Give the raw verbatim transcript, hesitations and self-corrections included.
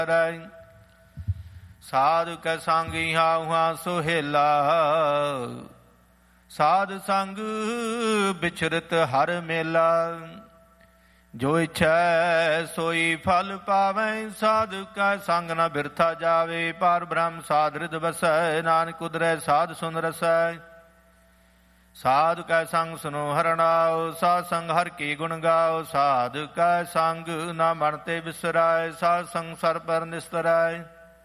ਸਾਧੁ ਕੈ ਸੰਗੀ ਹਾਉਹਾ ਸੁਹੇਲਾ, ਸਾਧ ਸੰਗ ਬਿਛਰਤ ਹਰ ਮੇਲਾ। ਜੋ ਇੱਛੈ ਸੋਈ ਫਲ ਪਾਵੈ, ਸਾਧੁ ਕੈ ਸੰਗ ਨ ਬਿਰਥਾ ਜਾਵੇ। ਪਰ ਬ੍ਰਹਮ ਸਾਧ ਰਿਦ ਵਸੈ, ਨਾਨਕ ਉਦਰੈ ਸਾਧ ਸੁਨ ਰਸੈ। ਸਾਧੁ ਕੈ ਸੰਗ ਸੁਨੋ ਹਰਣਾਉ, ਸਾਧ ਸੰਗ ਹਰ ਕੀ ਗੁਣ ਗਾਓ। ਸਾਧੁ ਕੈ ਸੰਗ ਨਾ ਮਨ ਤੇ ਬਿਸਰਾਏ, ਸਾਧ ਸੰਗ ਸਰ ਪਰ ਨਿਸਤਰਾਏ।